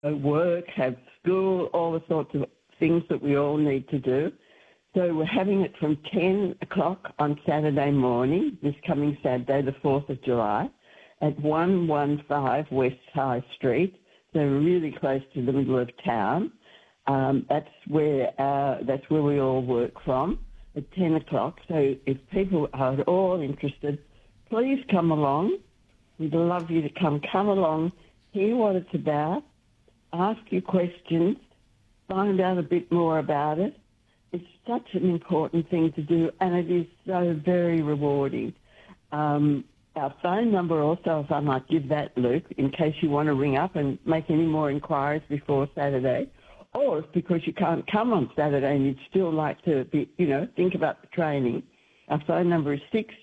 work, have school, all the sorts of things that we all need to do. So we're having it from 10 o'clock on Saturday morning, this coming Saturday, the 4th of July, at 115 West High Street. So really close to the middle of town. That's where we all work from at 10 o'clock. So if people are at all interested, please come along. We'd love you to come along, hear what it's about, ask your questions, find out a bit more about it. It's such an important thing to do, and it is so very rewarding. Our phone number also, if I might give that, Luke, in case you want to ring up and make any more inquiries before Saturday, or if because you can't come on Saturday and you'd still like to think about the training, our phone number is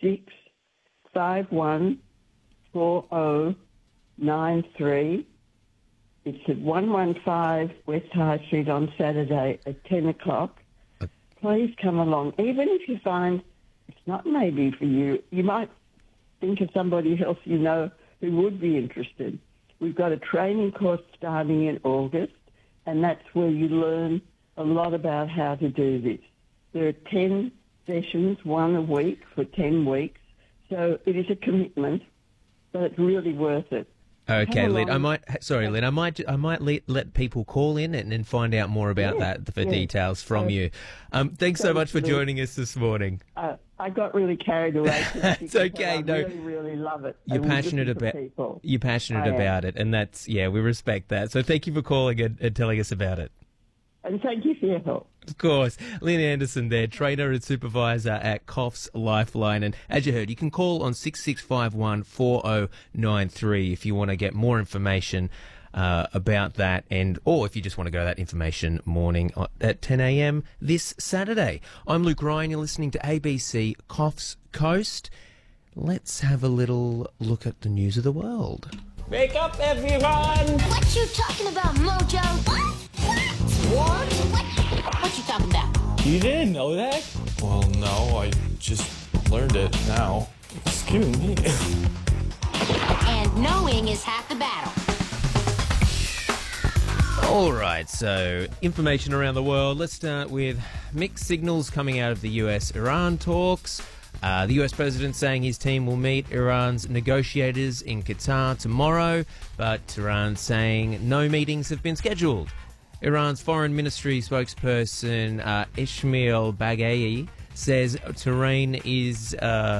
66514093. It's at 115 West High Street on Saturday at 10 o'clock. Please come along. Even if you find it's not maybe for you, you might think of somebody else you know who would be interested. We've got a training course starting in August, and that's where you learn a lot about how to do this. There are 10 sessions, one a week for 10 weeks, so it is a commitment, but it's really worth it. Okay, Lynn. I might let people call in and then find out more about that for details from you. Thanks so much for joining us this morning. I got really carried away. It's okay. I really love it. You're passionate about it, and we respect that. So thank you for calling and telling us about it. And thank you for your help. Of course. Lynn Anderson there, trainer and supervisor at Coffs Lifeline. And as you heard, you can call on 6651 4093 if you want to get more information about that, or if you just want to go to that information morning at 10 a.m. this Saturday. I'm Luke Ryan. You're listening to ABC Coffs Coast. Let's have a little look at the news of the world. Wake up, everyone! What you talking about, Mojo? What? What you talking about? You didn't know that? Well, no, I just learned it now. Excuse me. And knowing is half the battle. All right, so information around the world. Let's start with mixed signals coming out of the US-Iran talks. The US president saying his team will meet Iran's negotiators in Qatar tomorrow, but Iran saying no meetings have been scheduled. Iran's foreign ministry spokesperson Ismail Baghai says Tehran is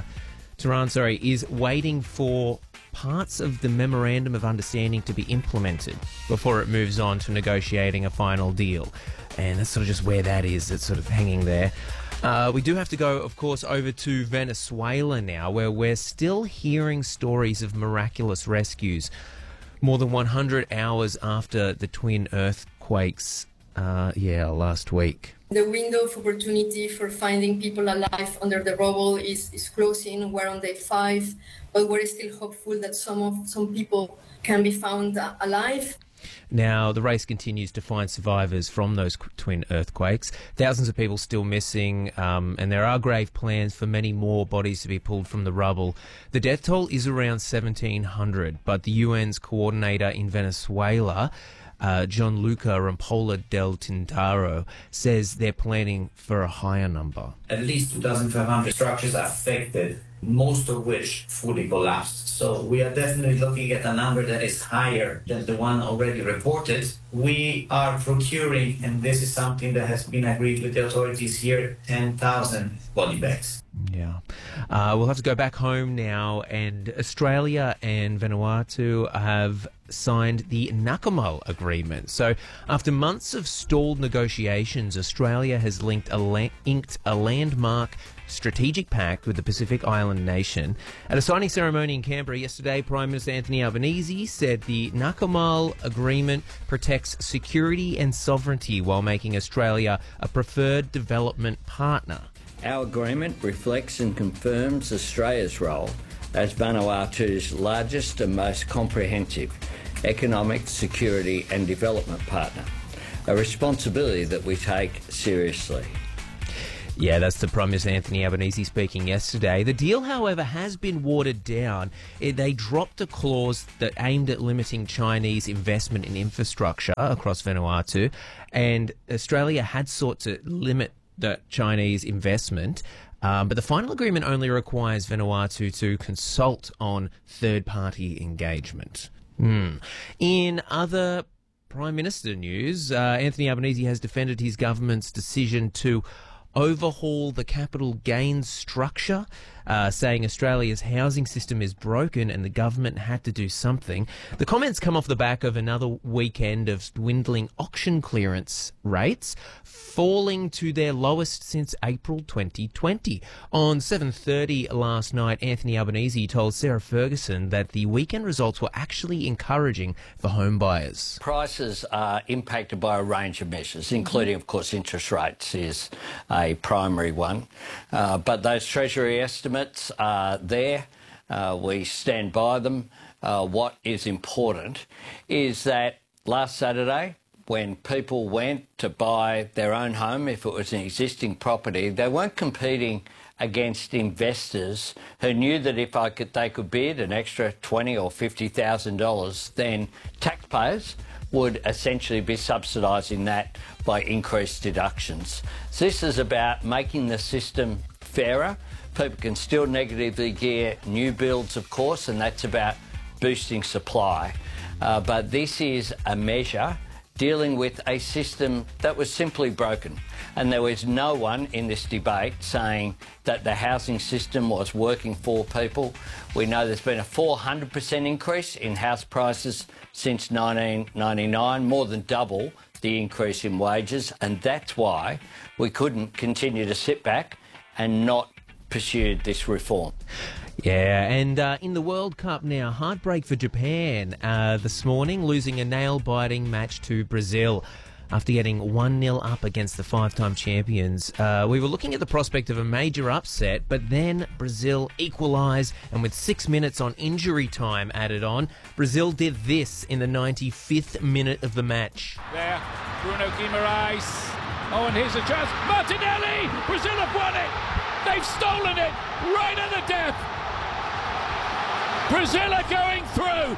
waiting for parts of the Memorandum of Understanding to be implemented before it moves on to negotiating a final deal. And that's sort of just where that is. It's sort of hanging there. We do have to go, of course, over to Venezuela now, where we're still hearing stories of miraculous rescues. More than 100 hours after the twin earthquakes, last week. The window of opportunity for finding people alive under the rubble is closing. We're on day 5, but we're still hopeful that some people can be found alive. Now, the race continues to find survivors from those twin earthquakes. Thousands of people still missing, and there are grave plans for many more bodies to be pulled from the rubble. The death toll is around 1,700, but the UN's coordinator in Venezuela, Gianluca Rampolla del Tintaro, says they're planning for a higher number. At least 2,500 structures are affected, most of which fully collapsed. So we are definitely looking at a number that is higher than the one already reported. We are procuring, and this is something that has been agreed with the authorities here, 10,000 body bags. Yeah. We'll have to go back home now, and Australia and Vanuatu have signed the Nakamal Agreement. So after months of stalled negotiations, Australia has inked a landmark strategic pact with the Pacific Island nation. At a signing ceremony in Canberra yesterday, Prime Minister Anthony Albanese said the Nakamal Agreement protects security and sovereignty while making Australia a preferred development partner. Our agreement reflects and confirms Australia's role as Vanuatu's largest and most comprehensive economic, security and development partner, a responsibility that we take seriously. Yeah, that's the Prime Minister Anthony Albanese speaking yesterday. The deal, however, has been watered down. They dropped a clause that aimed at limiting Chinese investment in infrastructure across Vanuatu, and Australia had sought to limit the Chinese investment. But the final agreement only requires Vanuatu to consult on third-party engagement. In other Prime Minister news, Anthony Albanese has defended his government's decision to overhaul the capital gains structure, saying Australia's housing system is broken and the government had to do something. The comments come off the back of another weekend of dwindling auction clearance rates, falling to their lowest since April 2020. On 7:30 last night, Anthony Albanese told Sarah Ferguson that the weekend results were actually encouraging for home buyers. Prices are impacted by a range of measures, including, of course, interest rates is a primary one. But those Treasury estimates are there. We stand by them. What is important is that last Saturday, when people went to buy their own home, if it was an existing property, they weren't competing against investors who knew that if they could bid an extra $20,000 or $50,000, then taxpayers would essentially be subsidising that by increased deductions. So this is about making the system fairer. People can still negatively gear new builds, of course, and that's about boosting supply. But this is a measure dealing with a system that was simply broken. And there was no one in this debate saying that the housing system was working for people. We know there's been a 400% increase in house prices since 1999, more than double the increase in wages, and that's why we couldn't continue to sit back and not pursue this reform. Yeah, and in the World Cup now, heartbreak for Japan this morning, losing a nail-biting match to Brazil after getting 1-0 up against the five-time champions. We were looking at the prospect of a major upset, but then Brazil equalised, and with 6 minutes on injury time added on, Brazil did this in the 95th minute of the match. There, Bruno Guimaraes. Oh, and here's a chance. Martinelli! Brazil have won it! They've stolen it right at the death! Brazil are going through!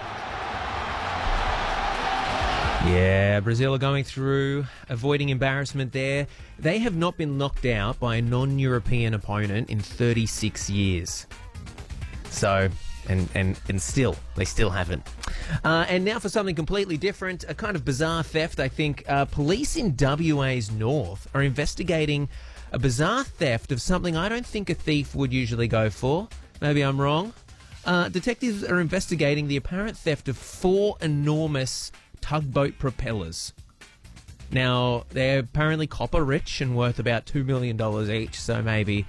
Yeah, Brazil are going through, avoiding embarrassment there. They have not been knocked out by a non-European opponent in 36 years. So, and still, they still haven't. And now for something completely different, a kind of bizarre theft, I think. Police in WA's north are investigating a bizarre theft of something I don't think a thief would usually go for. Maybe I'm wrong. Detectives are investigating the apparent theft of 4 enormous tugboat propellers. Now, they're apparently copper rich and worth about $2 million each, so maybe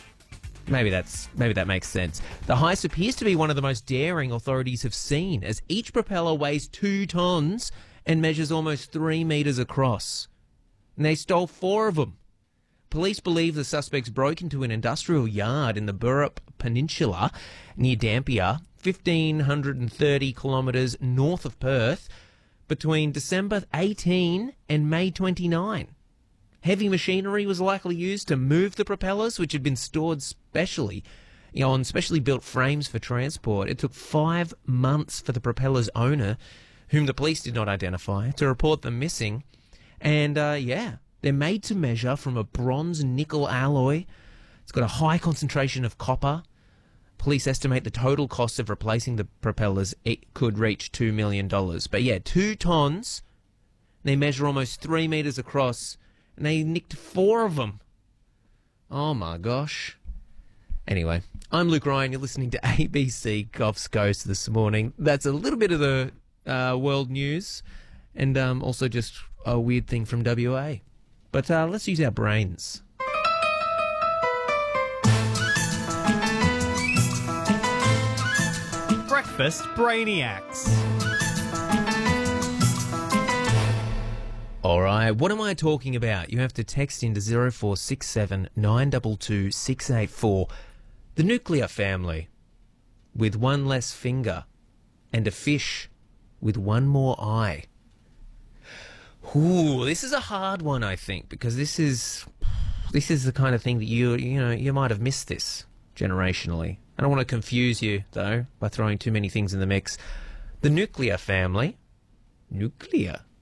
that makes sense. The heist appears to be one of the most daring authorities have seen, as each propeller weighs 2 tons and measures almost 3 metres across. And they stole 4 of them. Police believe the suspects broke into an industrial yard in the Burrup Peninsula near Dampier, 1,530 kilometres north of Perth, between December 18 and May 29. Heavy machinery was likely used to move the propellers, which had been stored specially, on specially built frames for transport. It took 5 months for the propeller's owner, whom the police did not identify, to report them missing. And, they're made to measure from a bronze-nickel alloy. It's got a high concentration of copper. Police estimate the total cost of replacing the propellers, it could reach $2 million. But yeah, 2 tons. They measure almost 3 metres across, and they nicked 4 of them. Oh my gosh. Anyway, I'm Luke Ryan. You're listening to ABC Coffs Coast this morning. That's a little bit of the world news, and also just a weird thing from WA. But let's use our brains. Breakfast Brainiacs. All right, what am I talking about? You have to text into 0467 922 684. The nuclear family with 1 less finger and a fish with 1 more eye. Ooh, this is a hard one, I think, because this is This is the kind of thing that you might have missed this generationally. I don't want to confuse you, though, by throwing too many things in the mix. The nuclear family. Nuclear